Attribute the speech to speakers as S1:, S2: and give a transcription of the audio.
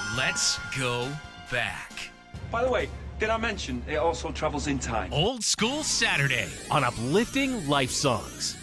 S1: Let's go back.
S2: By the way, did I mention it also travels in time?
S1: Old School Saturday.
S3: On Uplifting Life Songs.